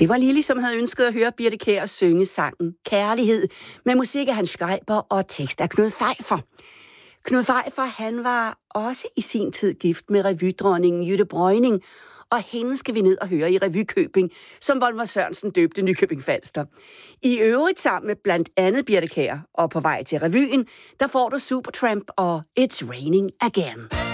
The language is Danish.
Det var Lili, som havde ønsket at høre Birthe Kjær synge sangen Kærlighed med musik af Hans Schreiber og tekst af Knud Pfeiffer. Knud Pfeiffer, han var også i sin tid gift med revydronningen Jytte Breuning, og hende skal vi ned og høre i Revykøbing, som Volmer Sørensen døbte Nykøbing Falster. I øvrigt sammen med blandt andet Birthe Kjær, og på vej til revyen, der får du Supertramp og It's Raining Again.